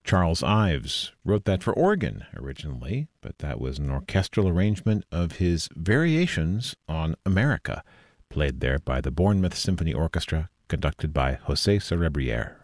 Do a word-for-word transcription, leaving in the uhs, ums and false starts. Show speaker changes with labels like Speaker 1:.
Speaker 1: Charles Ives wrote that for organ originally, but that was an orchestral arrangement of his Variations on America, played there by the Bournemouth Symphony Orchestra, conducted by José Cerebriere.